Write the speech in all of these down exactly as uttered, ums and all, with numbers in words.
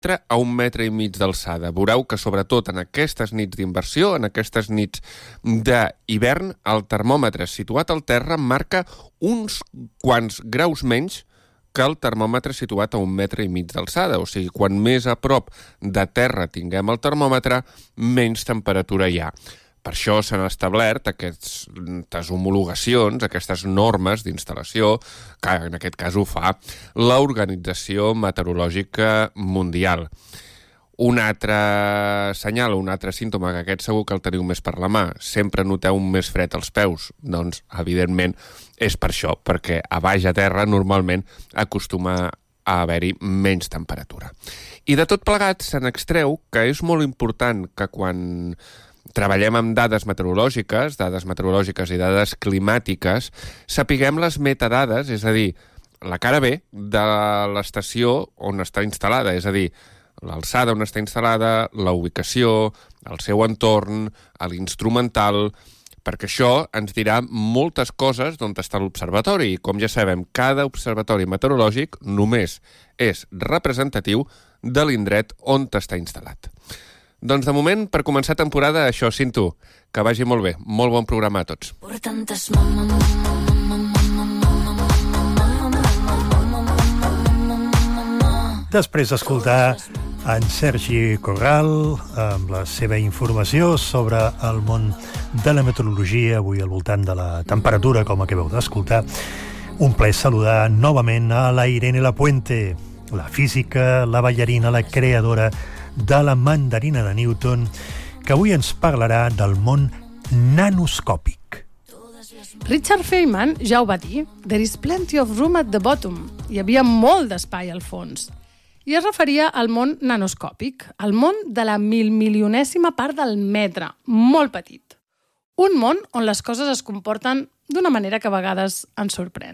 a un metre i mig d'alçada. Veureu que, sobretot en aquestes nits d'inversió, en aquestes nits d'hivern, el termòmetre situat al terra marca uns quants graus menys que el termòmetre situat a un metre i mig d'alçada. O sigui, quan més a prop de terra tinguem el termòmetre, menys temperatura hi ha. Per això s'han establert aquestes homologacions, aquestes normes d'instal·lació, que en aquest cas ho fa l'Organització Meteorològica Mundial. Un altre senyal, un altre símptoma, que aquest segur que el teniu més per la mà, sempre noteu un més fred als peus, doncs, evidentment, és per això, perquè a baix a terra normalment acostuma a haver-hi menys temperatura. I de tot plegat se n'extreu que és molt important que quan treballem amb dades meteorològiques, dades meteorològiques i dades climàtiques, sapiguem les metadades, és a dir, la cara B de l'estació on està instal·lada, és a dir, l'alçada on està instal·lada, la ubicació, el seu entorn, l'instrumental, perquè això ens dirà moltes coses d'on està l'observatori. I com ja sabem, cada observatori meteorològic només és representatiu de l'indret on està instal·lat. Doncs de moment, per començar temporada, això, Cinto, que vagi molt bé. Molt bon programa a tots. Després d'escoltar en Sergi Corral amb la seva informació sobre el món de la meteorologia, avui al voltant de la temperatura, com acabeu d'escoltar, un plaer saludar novament a la Irene Lapuente, la física, la ballarina, la creadora de la mandarina de Newton, que avui ens parlarà del món nanoscòpic. Richard Feynman ja ho va dir. There is plenty of room at the bottom. Hi havia molt d'espai al fons. I es referia al món nanoscòpic, al món de la mil-milionèsima part del metre, molt petit. Un món on les coses es comporten d'una manera que a vegades ens sorprèn.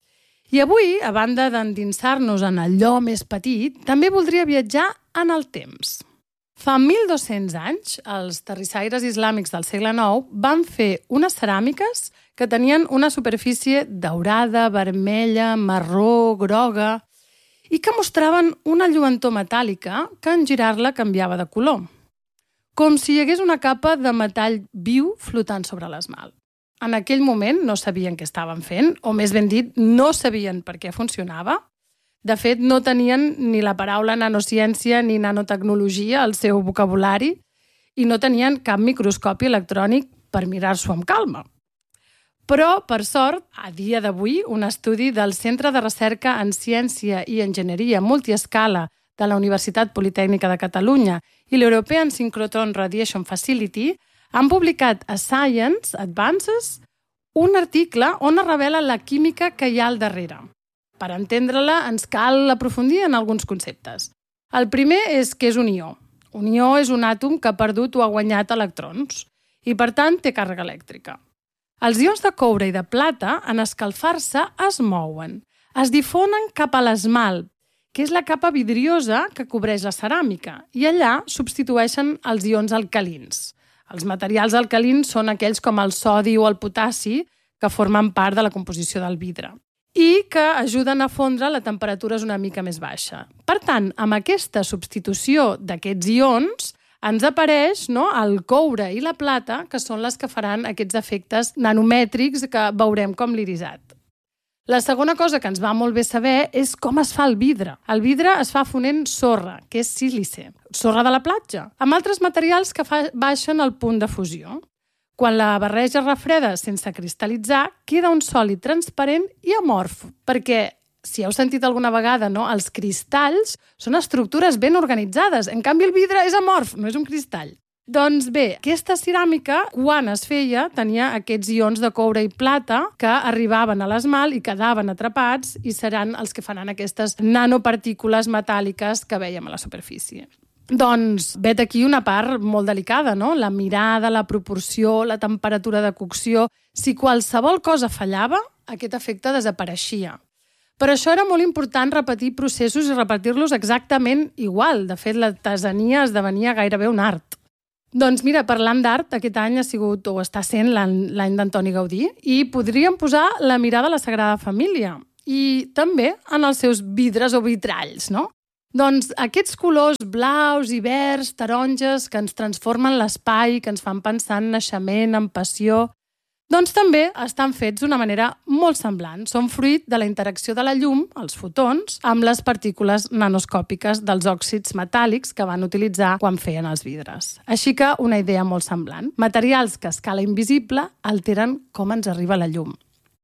I avui, a banda d'endinsar-nos en allò més petit, també voldria viatjar en el temps. Fa mil dos-cents anys, els terrissaires islàmics del segle nou van fer unes ceràmiques que tenien una superfície daurada, vermella, marró, groga, i que mostraven una lluentor metàl·lica que en girar-la canviava de color. Com si hi hagués una capa de metall viu flotant sobre l'esmalt. En aquell moment no sabien què estaven fent, o més ben dit, no sabien per què funcionava. De fet, no tenien ni la paraula nanociència ni nanotecnologia al seu vocabulari i no tenien cap microscopi electrònic per mirar-s'ho amb calma. Però, per sort, a dia d'avui, un estudi del Centre de Recerca en Ciència i Enginyeria Multiescala de la Universitat Politècnica de Catalunya i l'European Synchrotron Radiation Facility han publicat a Science Advances un article on es revela la química que hi ha al darrere. Per entendre-la, ens cal aprofundir en alguns conceptes. El primer és què és un ió. Un ió és un àtom que ha perdut o ha guanyat electrons i, per tant, té càrrega elèctrica. Els ions de coure i de plata, en escalfar-se, es mouen. Es difonen cap a l'esmalt, que és la capa vidriosa que cobreix la ceràmica, i allà substitueixen els ions alcalins. Els materials alcalins són aquells com el sodi o el potassi, que formen part de la composició del vidre, i que ajuden a fondre a la temperatura una mica més baixa. Per tant, amb aquesta substitució d'aquests ions, ens apareix no, el coure i la plata, que són les que faran aquests efectes nanomètrics que veurem com l'irisat. La segona cosa que ens va molt bé saber és com es fa el vidre. El vidre es fa fonent sorra, que és sílice, sorra de la platja, amb altres materials que fa, baixen el punt de fusió. Quan la barreja es refreda sense cristal·litzar, queda un sòlid transparent i amorf, perquè si heu sentit alguna vegada, no? Els cristalls són estructures ben organitzades. En canvi, el vidre és amorf, no és un cristall. Doncs bé, aquesta ceràmica, quan es feia, tenia aquests ions de coure i plata que arribaven a l'esmalt i quedaven atrapats i seran els que faran aquestes nanopartícules metàl·liques que veiem a la superfície. Doncs vet aquí una part molt delicada, no? La mirada, la proporció, la temperatura de cocció. Si qualsevol cosa fallava, aquest efecte desapareixia. Per això era molt important repetir processos i repetir-los exactament igual. De fet, l'artesania esdevenia gairebé un art. Doncs mira, parlant d'art, aquest any ha sigut o està sent l'any d'Antoni Gaudí i podríem posar la mirada a la Sagrada Família i també en els seus vidres o vitralls, no? Doncs aquests colors blaus i verds, taronges, que ens transformen l'espai, que ens fan pensar en naixement, en passió, doncs també estan fets d'una manera molt semblant. Són fruit de la interacció de la llum, els fotons, amb les partícules nanoscòpiques dels òxids metàl·lics que van utilitzar quan feien els vidres. Així que una idea molt semblant. Materials que a escala invisible alteren com ens arriba la llum.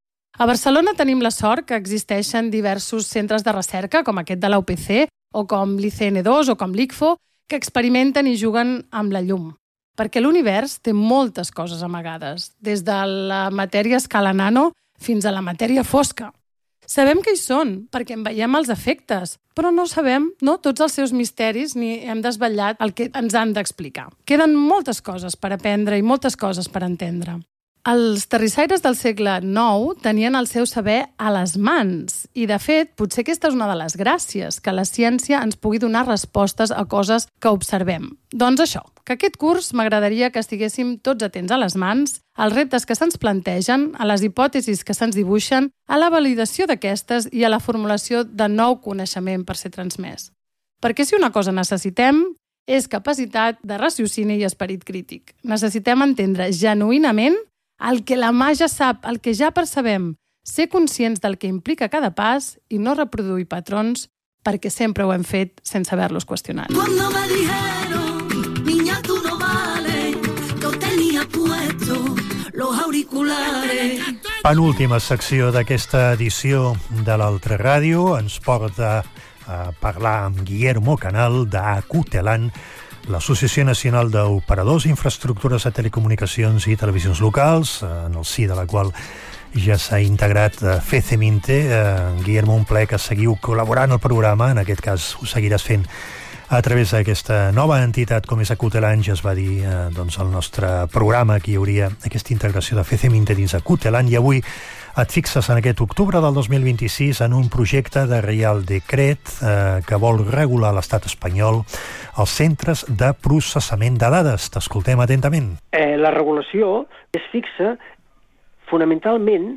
A Barcelona tenim la sort que existeixen diversos centres de recerca, com aquest de la U P C, o com l'I C N dos, o com l'I C F O, que experimenten i juguen amb la llum. Perquè l'univers té moltes coses amagades, des de la matèria a escala nano fins a la matèria fosca. Sabem que hi són, perquè en veiem els efectes, però no sabem no, tots els seus misteris ni hem desvetllat el que ens han d'explicar. Queden moltes coses per aprendre i moltes coses per entendre. Els terrissaires del segle nou tenien el seu saber a les mans i, de fet, potser aquesta és una de les gràcies, que la ciència ens pugui donar respostes a coses que observem. Doncs això, que aquest curs m'agradaria que estiguéssim tots atents a les mans, als reptes que se'ns plantegen, a les hipòtesis que se'ns dibuixen, a la validació d'aquestes i a la formulació de nou coneixement per ser transmès. Perquè si una cosa necessitem és capacitat de raciocini i esperit crític. Necessitem entendre genuïnament el que la mà ja sap, el que ja percebem, ser conscients del que implica cada pas i no reproduir patrons perquè sempre ho hem fet sense haver-los qüestionat. Cuando me dijeron, niña, tú no vales, yo tenía puesto los auriculares. Penúltima secció d'aquesta edició de l'Altra Ràdio ens porta a parlar amb Guillermo Canal d'Acutelan, l'Associació Nacional d'Operadors d'Infraestructures de Telecomunicacions i Televisions Locals, en el si de la qual ja s'ha integrat FECEMINTE. Guillermo, un plaer que seguiu col·laborant al programa, en aquest cas ho seguiràs fent a través d'aquesta nova entitat com és Acutelan. Ja es va dir eh, doncs, al nostre programa que hi hauria aquesta integració de FECEMINTE dins Acutelan, i avui et fixes en aquest octubre del dos mil vint-i-sis en un projecte de Reial Decret eh, que vol regular a l'estat espanyol els centres de processament de dades. T'escoltem atentament. Eh, la regulació es fixa fonamentalment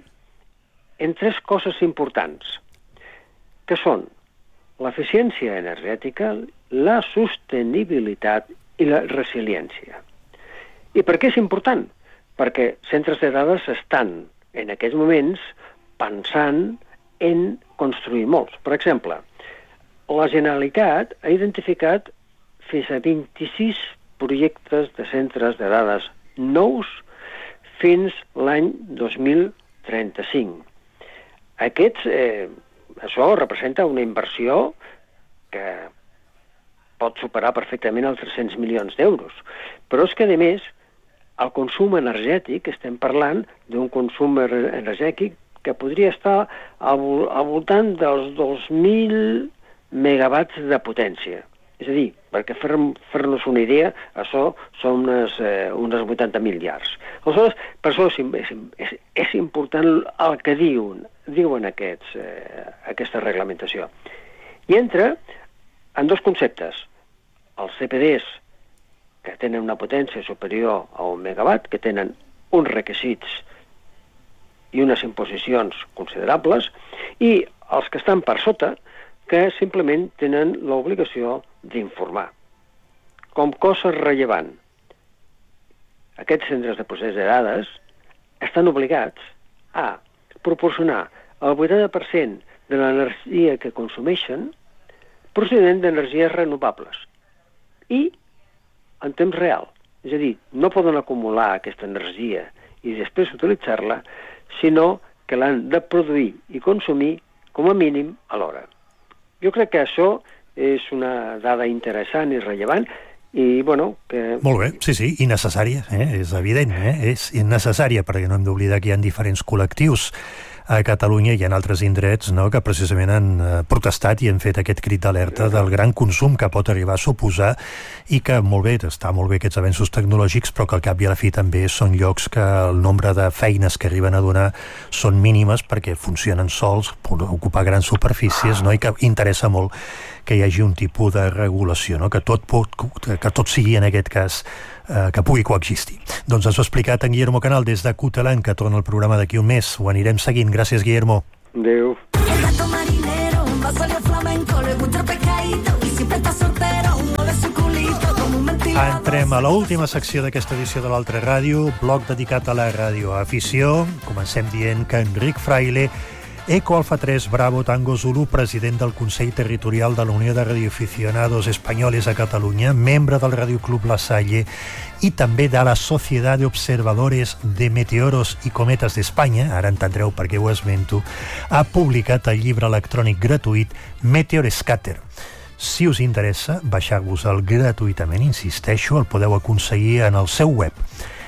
en tres coses importants, que són l'eficiència energètica, la sostenibilitat i la resiliència. I per què és important? Perquè centres de dades estan en aquests moments pensant en construir molts. Per exemple, la Generalitat ha identificat fins a vint-i-sis projectes de centres de dades nous fins l'any dos mil trenta-cinc. Aquests, eh, això representa una inversió que pot superar perfectament els tres-cents milions d'euros. Però és que, a més, el consum energètic, estem parlant d'un consum energètic que podria estar al, al voltant dels dos mil megawatts de potència. És a dir, perquè fer-nos fer una idea, això són unes, eh, unes vuitanta mil llars. Aleshores, per això és, és, és important el que diuen, diuen aquests, eh, aquesta reglamentació. I entra en dos conceptes. Els C P Ds, que tenen una potència superior a un megawatt, que tenen uns requisits i unes imposicions considerables, i els que estan per sota, que simplement tenen l'obligació d'informar. Com cosa rellevant, aquests centres de procés de dades estan obligats a proporcionar el vuitanta per cent de l'energia que consumeixen procedent d'energies renovables i en temps real. És a dir, no poden acumular aquesta energia i després utilitzar-la, sinó que l'han de produir i consumir com a mínim a l'hora. Jo crec que això és una dada interessant i rellevant i, bueno, que... Molt bé, sí, sí, i necessària, eh? És evident, eh? És necessària, perquè no hem d'oblidar que hi ha diferents col·lectius a Catalunya i en altres indrets, no?, que precisament han eh, protestat i han fet aquest crit d'alerta del gran consum que pot arribar a suposar, i que molt bé, està molt bé aquests avenços tecnològics, però que al cap i a la fi també són llocs que el nombre de feines que arriben a donar són mínimes perquè funcionen sols, poden ocupar grans superfícies, no?, i que interessa molt que hi hagi un tipus de regulació, no?, que tot, pot, que tot sigui en aquest cas eh, que pugui coexistir. Doncs ens ho ha explicat en Guillermo Canal des d'Acutelan, que torna al programa d'aquí un mes. Ho anirem seguint. Gràcies, Guillermo. Adéu. El gato marinero va a salir a flamar. flamenco, le gusta el pescadito y siempre está soltero, mueve su culito como un ventilador. Entrem a l'última secció d'aquesta edició de l'Altra Ràdio, bloc dedicat a la radioafició. Comencem dient que Enric Fraile, Eco Alfa tres Bravo Tango Zulu, president del Consell Territorial de la Unió de Radioaficionados Españoles a Catalunya, membre del Radioclub La Salle i també de la Sociedad de Observadores de Meteoros i Cometes d'Espanya, ara entendreu per què ho esmento, ha publicat el llibre electrònic gratuït Meteor Scatter. Si us interessa, baixar-vos-el gratuïtament, insisteixo, el podeu aconseguir en el seu web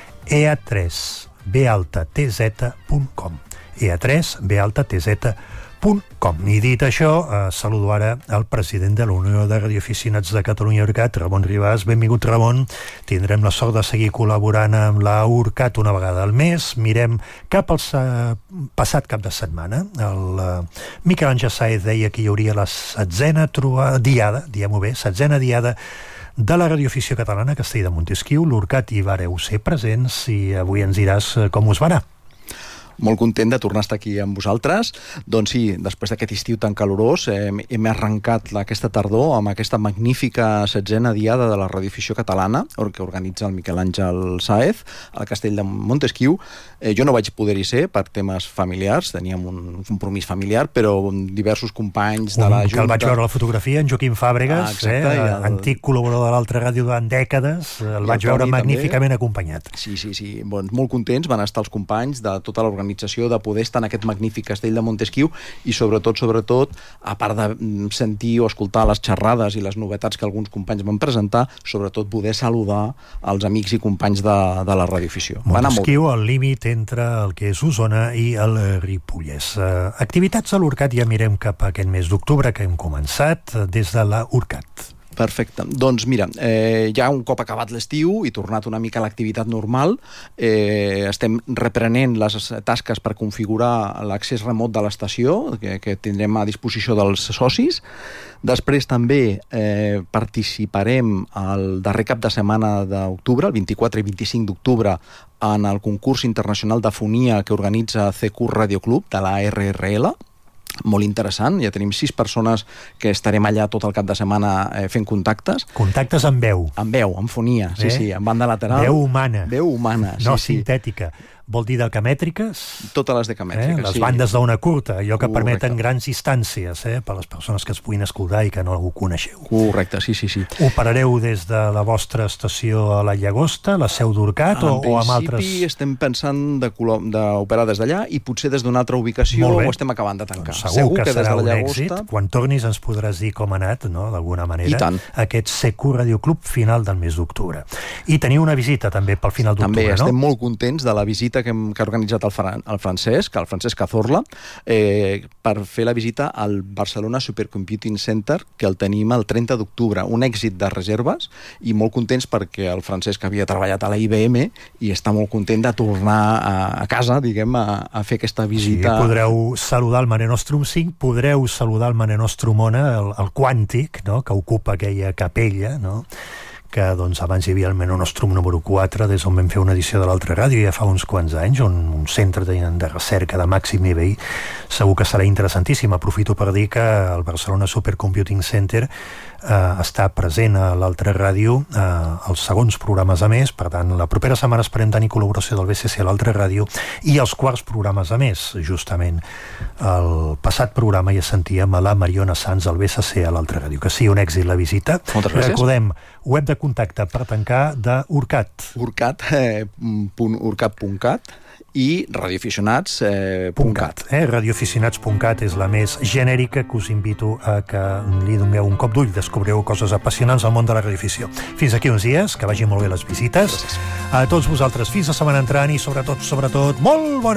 e a tres b alta t z punt com e a tres b alta t z punt com. I dit això, eh, saludo ara el president de la Unió de Radioaficionats de Catalunya URCAT, Ramon Ribas. Benvingut, Ramon. Tindrem la sort de seguir col·laborant amb la URCAT una vegada al mes. Mirem cap al sa... passat cap de setmana. El uh, Miquel Àngel Sáez deia que hi hauria la setzena trua... diada, diguem-ho bé, setzena diada de la radioafició catalana a Castell de Montesquiu. L'URCAT hi vareu ser presents i avui ens diràs com us va anar. Molt content de tornar a estar aquí amb vosaltres. Doncs sí, després d'aquest estiu tan calorós, eh, hem arrencat aquesta tardor amb aquesta magnífica setzena diada de la radioafició catalana, que organitza el Miquel Àngel Sáez al Castell de Montesquiu. Eh, jo no vaig poder-hi ser per temes familiars, teníem un compromís familiar, però diversos companys de la Junta... Que el vaig veure a la fotografia, en Joaquim Fàbregas, ah, exacte, eh, el... antic col·laborador de l'Altra Ràdio durant dècades, el vaig veure magníficament també acompanyat. Sí, sí, sí, bon, molt contents van estar els companys de tota l'organització de poder estar en aquest magnífic Castell de Montesquiu i sobretot, sobretot, a part de sentir o escoltar les xerrades i les novetats que alguns companys van presentar, sobretot poder saludar els amics i companys de, de la radioafició. Montesquiu, al límit entre el que és Osona i el Ripollès. Uh, activitats a l'URCAT, ja mirem cap a aquest mes d'octubre que hem començat des de la URCAT. Perfecte. Doncs mira, eh, ja un cop acabat l'estiu i tornat una mica a l'activitat normal, eh, estem reprenent les tasques per configurar l'accés remot de l'estació, que, que tindrem a disposició dels socis. Després també eh, participarem el darrer cap de setmana d'octubre, el vint-i-quatre i vint-i-cinc d'octubre, en el concurs internacional de fonia que organitza C Q Radio Club de la R R L. Molt interessant, ja tenim sis persones que estarem allà tot el cap de setmana eh, fent contactes. Contactes amb veu. Amb veu, amb fonia, sí, eh? sí, amb banda lateral. Veu humana. Veu humana, sí, no sí. sintètica. Vol dir decamètriques? Totes les decamètriques, eh? Les sí. bandes d'ona curta, allò que Correcte. permeten grans distàncies, eh? Per les persones que es puguin escoltar i que no ho coneixeu. Correcte, sí, sí, sí. Operareu des de la vostra estació a la Llagosta, la seu d'URCAT, o, o amb altres... En principi estem pensant d'operar des d'allà i potser des d'una altra ubicació ho estem acabant de tancar. Doncs segur, segur que, que serà des de un la èxit. Quan tornis ens podràs dir com ha anat, no?, d'alguna manera, I tant. Aquest C Q Radio Club final del mes d'octubre. I teniu una visita també pel final d'octubre, no? També estem no? molt contents de la visita que hem, que ha organitzat el, Fran, el Francesc, el Francesc Cazorla, eh, per fer la visita al Barcelona Supercomputing Center, que el tenim el trenta d'octubre. Un èxit de reserves i molt contents perquè el Francesc havia treballat a la I B M i està molt content de tornar a, a casa, diguem, a, a fer aquesta visita. Sí, podreu saludar el Mare Nostrum cinc, podreu saludar el Mare Nostrum Ona, el, el Quàntic, no?, que ocupa aquella capella, no?, que doncs, abans hi havia el Mare Nostrum número quatre, des on vam fer una edició de l'Altra Ràdio ja fa uns quants anys, un, un centre de, de recerca de màxim nivell. Segur que serà interessantíssim. Aprofito per dir que el Barcelona Supercomputing Center eh, està present a l'Altra Ràdio eh, els segons programes a més. Per tant, la propera setmana esperem tenir col·laboració del B C C a l'Altra Ràdio i els quarts programes a més. Justament el passat programa ja sentíem a la Mariona Sanz al B C C a l'Altra Ràdio. Que sigui un èxit la visita. Moltes gràcies. Recordem, web de contacte per tancar de URCAT. URCAT, eh, urcat punt cat i radioaficionats punt cat. Eh, radioaficionats punt cat és la més genèrica, que us invito a que li doneu un cop d'ull, descobriu coses apassionants al món de la radioafició. Fins aquí uns dies, que vagin molt bé les visites. Gràcies. A tots vosaltres, fins la setmana entrant i sobretot, sobretot, molt bona